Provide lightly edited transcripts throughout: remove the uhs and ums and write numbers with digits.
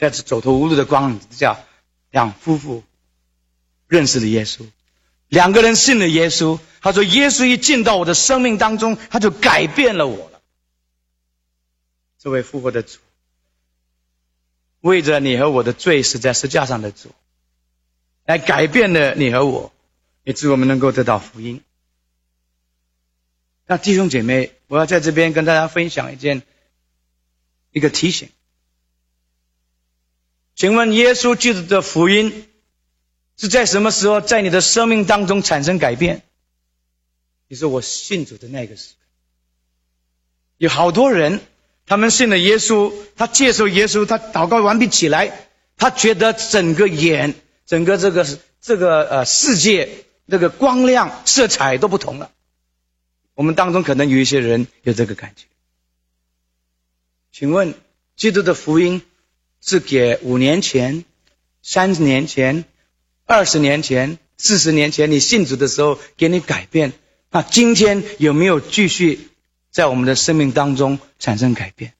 在这走投无路的光之下，两夫妇认识了耶稣，两个人信了耶稣。他说耶稣一进到我的生命当中，他就改变了我了。这位复活的主，为着你和我的罪死在十字架上的主，来改变了你和我，以致我们能够得到福音。那弟兄姐妹，我要在这边跟大家分享一个提醒。请问耶稣基督的福音是在什么时候在你的生命当中产生改变？你说我信主的那个时刻。有好多人他们信了耶稣，他接受耶稣，他祷告完毕起来，他觉得整个这个世界这个光亮色彩都不同了。我们当中可能有一些人有这个感觉。请问基督的福音是给5年前、30年前、20年前、40年前你信主的时候给你改变，那今天有没有继续在我们的生命当中产生改变？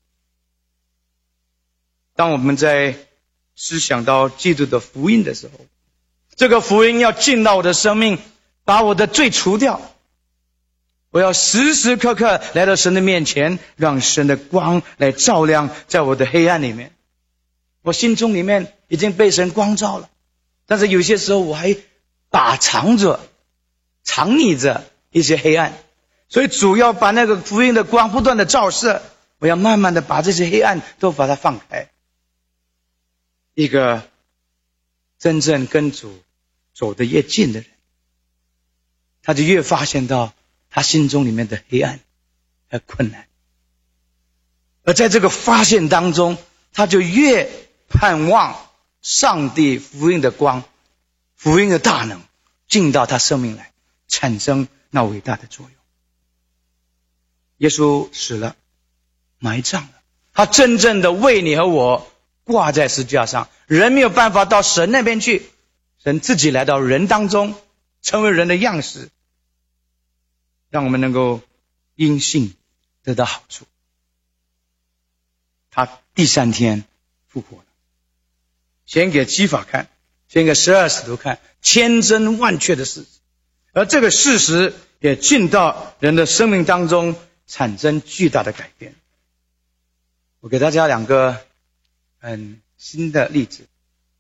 当我们在思想到基督的福音的时候，这个福音要进到我的生命，把我的罪除掉。我要时时刻刻来到神的面前，让神的光来照亮在我的黑暗里面。我心中里面已经被神光照了，但是有些时候我还藏匿着一些黑暗，所以主要把那个福音的光不断的照射，我要慢慢的把这些黑暗都把它放开。一个真正跟主走得越近的人，他就越发现到他心中里面的黑暗和困难，而在这个发现当中，他就越盼望上帝福音的光、福音的大能进到他生命来，产生那伟大的作用。耶稣死了，埋葬了，他真正的为你和我挂在十字架上，人没有办法到神那边去，神自己来到人当中，成为人的样式，让我们能够因信得到好处。他第3天复活了，先给基法看，先给12使徒看，千真万确的事实，而这个事实也进到人的生命当中，产生巨大的改变。我给大家2个很新的例子。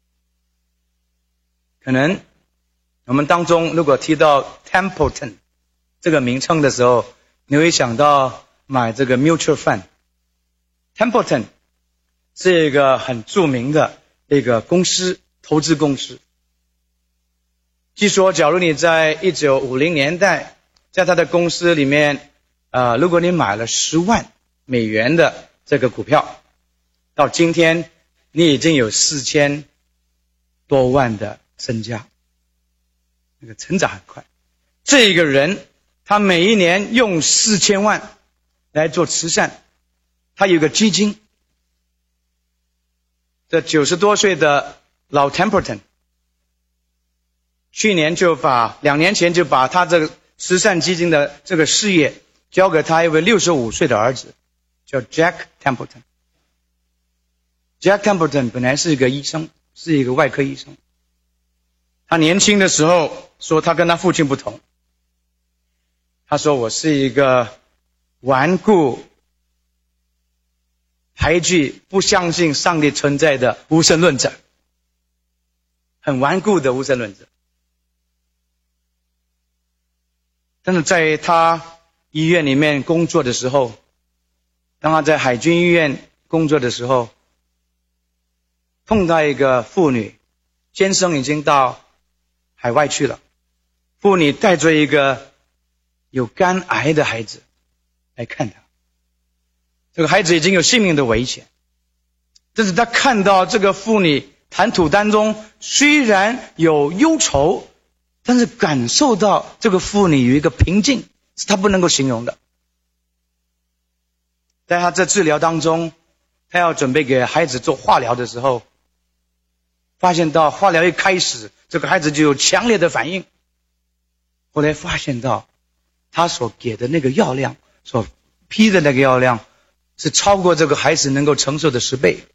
可能我们当中如果提到 Templeton 这个名称的时候，你会想到买这个 mutual fund。Templeton 是一个很著名的一个公司，投资公司。据说假如你在1950年代在他的公司里面如果你买了10万美元的这个股票，到今天你已经有4000多万的身家，那个成长很快。这个人他每一年用4000万来做慈善，他有个基金。这90多岁的老 Templeton 2年前就把他这个慈善基金的这个事业交给他一位65岁的儿子，叫 Jack Templeton。Jack Templeton 本来是一个医生，是一个外科医生。他年轻的时候说他跟他父亲不同，他说我是一个顽固排拒不相信上帝存在的无神论者，很顽固的无神论者。但是在他医院里面工作的时候，当他在海军医院工作的时候，碰到一个妇女，先生已经到海外去了，妇女带着一个有肝癌的孩子来看他，这个孩子已经有性命的危险，但是他看到这个妇女谈吐当中虽然有忧愁，但是感受到这个妇女有一个平静，是他不能够形容的。在他在治疗当中，他要准备给孩子做化疗的时候，发现到化疗一开始，这个孩子就有强烈的反应。后来发现到他所给的那个药量，所批的那个药量是超过这个孩子能够承受的10倍。